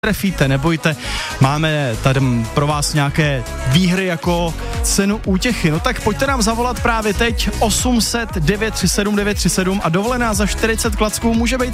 trefíte, nebojte, máme tady pro vás nějaké výhry jako cenu útěchy. No tak pojďte nám zavolat právě teď 800 937 937 a dovolená za 40 klacků může být